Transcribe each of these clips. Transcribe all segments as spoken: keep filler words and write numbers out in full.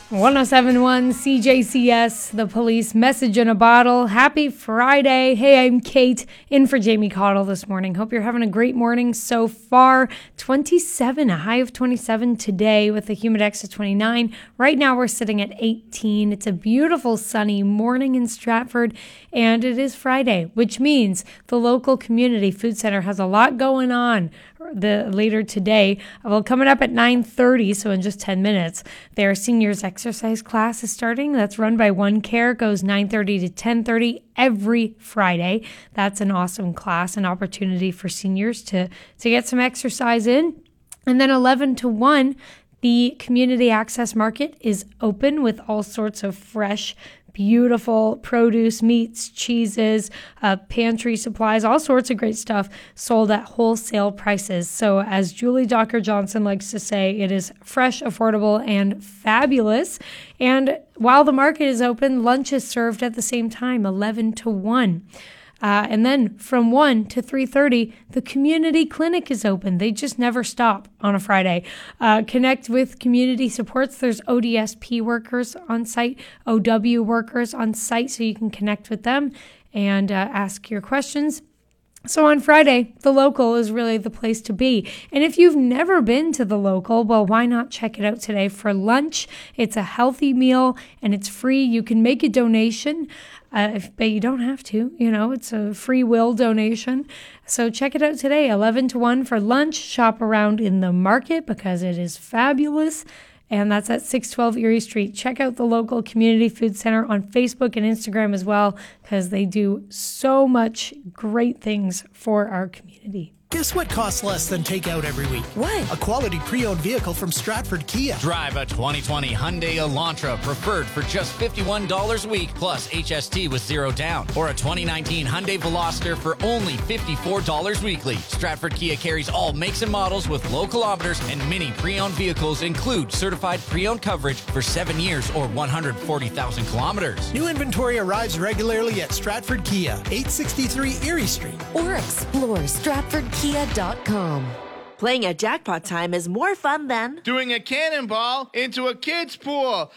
one oh seven point one C J C S, The Police, Message in a Bottle. Happy Friday. Hey, I'm Kate, in for Jamie Cottle this morning. Hope you're having a great morning so far. twenty-seven, a high of twenty-seven today with a humidex of twenty-nine. Right now we're sitting at eighteen. It's a beautiful sunny morning in Stratford, and it is Friday, which means the local community food center has a lot going on the later today. Well, coming up at nine thirty, so in just ten minutes, their seniors exercise class is starting. That's run by One Care, goes nine thirty to ten thirty every Friday. That's an awesome class, an opportunity for seniors to, to get some exercise in. And then eleven to one, the community access market is open with all sorts of fresh, beautiful produce, meats, cheeses, uh, pantry supplies, all sorts of great stuff sold at wholesale prices. So as Julie Docker Johnson likes to say, it is fresh, affordable, and fabulous. And while the market is open, lunch is served at the same time, eleven to one. Uh, and then from one to three thirty, the community clinic is open. They just never stop on a Friday. Uh, connect with community supports. There's O D S P workers on site, O W workers on site, so you can connect with them and uh, ask your questions. So on Friday, the local is really the place to be. And if you've never been to the local, well, why not check it out today for lunch? It's a healthy meal and it's free. You can make a donation, uh, if, but you don't have to. You know, it's a free will donation. So check it out today, eleven to one for lunch. Shop around in the market because it is fabulous. And that's at six twelve Erie Street. Check out the local community food center on Facebook and Instagram as well, because they do so much great things for our community. Guess what costs less than takeout every week? What? A quality pre-owned vehicle from Stratford Kia. Drive a twenty twenty Hyundai Elantra Preferred for just fifty-one dollars a week plus H S T with zero down. Or a twenty nineteen Hyundai Veloster for only fifty-four dollars weekly. Stratford Kia carries all makes and models with low kilometers, and many pre-owned vehicles include certified pre-owned coverage for seven years or one hundred forty thousand kilometers. New inventory arrives regularly at Stratford Kia, eight sixty-three Erie Street. Or explore Stratford Kia dot com. Playing at Jackpot Time is more fun than doing a cannonball into a kid's pool.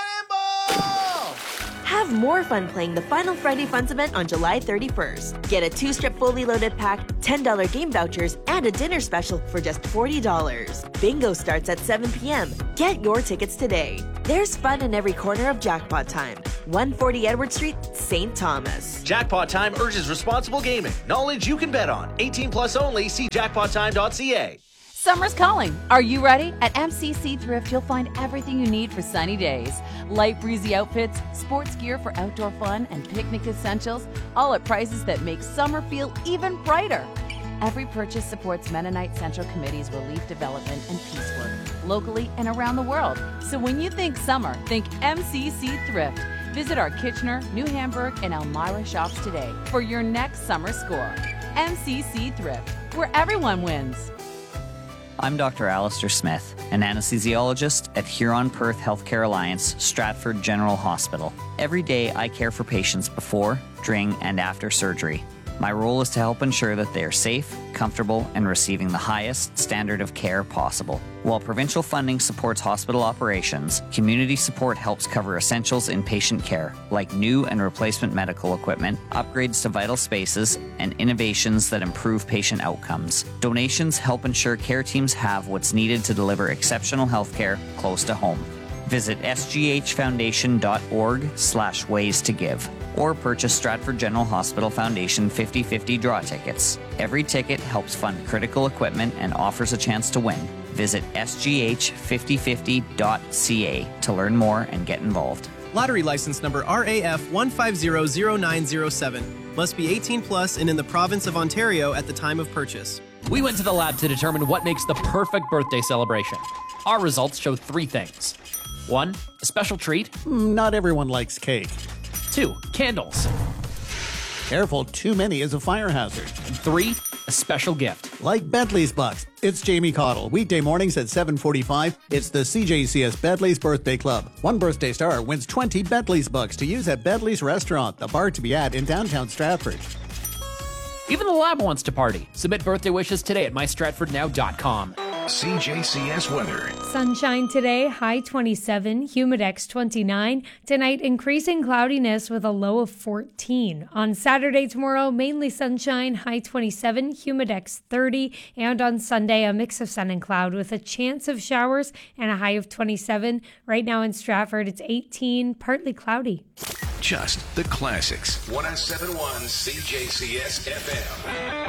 Cannonball! Have more fun playing the Final Friday Funds event on July thirty-first. Get a two-strip fully loaded pack, ten dollars game vouchers, and a dinner special for just forty dollars. Bingo starts at seven p.m. Get your tickets today. There's fun in every corner of Jackpot Time. one forty Edward Street, Saint Thomas. Jackpot Time urges responsible gaming. Knowledge you can bet on. eighteen plus only. See jackpot time dot c a. Summer's calling. Are you ready? At M C C Thrift, you'll find everything you need for sunny days. Light breezy outfits, sports gear for outdoor fun, and picnic essentials, all at prices that make summer feel even brighter. Every purchase supports Mennonite Central Committee's relief development and peace work, locally and around the world. So when you think summer, think M C C Thrift. Visit our Kitchener, New Hamburg, and Elmira shops today for your next summer score. M C C Thrift, where everyone wins. I'm Doctor Alistair Smith, an anesthesiologist at Huron-Perth Healthcare Alliance, Stratford General Hospital. Every day I care for patients before, during, and after surgery. My role is to help ensure that they are safe, comfortable, and receiving the highest standard of care possible. While provincial funding supports hospital operations, community support helps cover essentials in patient care, like new and replacement medical equipment, upgrades to vital spaces, and innovations that improve patient outcomes. Donations help ensure care teams have what's needed to deliver exceptional healthcare close to home. Visit s g h foundation dot org slash ways to give or purchase Stratford General Hospital Foundation fifty fifty draw tickets. Every ticket helps fund critical equipment and offers a chance to win. Visit s g h fifty fifty dot c a to learn more and get involved. Lottery license number R A F one five zero zero nine zero seven. Must be eighteen plus and in the province of Ontario at the time of purchase. We went to the lab to determine what makes the perfect birthday celebration. Our results show three things. One, a special treat. Not everyone likes cake. Two, candles. Careful, too many is a fire hazard. And three, a special gift. Like Bentley's Bucks. It's Jamie Cottle. Weekday mornings at seven forty-five. It's the C J C S Bentley's Birthday Club. One birthday star wins twenty Bentley's Bucks to use at Bentley's Restaurant, the bar to be at in downtown Stratford. Even the lab wants to party. Submit birthday wishes today at my stratford now dot com. C J C S weather. Sunshine today, high twenty-seven, humidex twenty-nine. Tonight, increasing cloudiness with a low of fourteen. On Saturday tomorrow, mainly sunshine, high twenty-seven, humidex thirty. And on Sunday, a mix of sun and cloud with a chance of showers and a high of twenty-seven. Right now in Stratford, it's eighteen, partly cloudy. Just the classics. one oh seven point one C J C S F M.